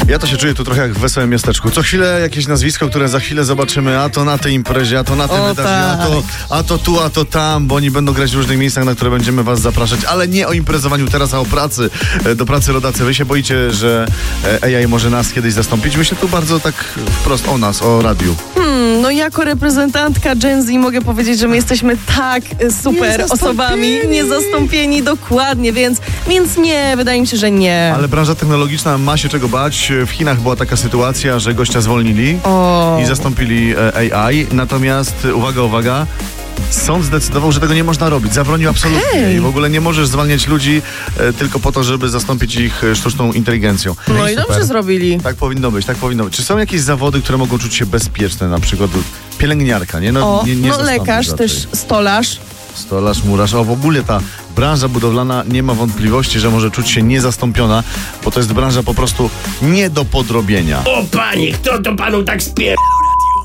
Ja to się czuję tu trochę jak w Wesołym Miasteczku. Co chwilę jakieś nazwisko, które za chwilę zobaczymy, a to na tej imprezie, a to na tym wydarzeniu, a to tu, a to tam, bo oni będą grać w różnych miejscach, na które będziemy was zapraszać, ale nie o imprezowaniu teraz, a o pracy. Do pracy, rodacy. Wy się boicie, że AI może nas kiedyś zastąpić? Myślę tu bardzo tak wprost o nas, o radiu. No jako reprezentantka Gen Z mogę powiedzieć, że my jesteśmy tak super osobami, niezastąpieni dokładnie, więc nie, wydaje mi się, że nie. Ale branża technologiczna ma się czego bać. W Chinach była taka sytuacja, że gościa zwolnili i zastąpili AI. Natomiast, uwaga, sąd zdecydował, że tego nie można robić. Zabronił absolutnie. I w ogóle nie możesz zwalniać ludzi tylko po to, żeby zastąpić ich sztuczną inteligencją. No i dobrze zrobili. Tak powinno być. Czy są jakieś zawody, które mogą czuć się bezpieczne? Na przykład pielęgniarka, nie? Nie lekarz, raczej. Też stolarz. Stolarz, murarz. W ogóle ta branża budowlana nie ma wątpliwości, że może czuć się niezastąpiona, bo to jest branża po prostu nie do podrobienia. O panie, kto to panu tak spier...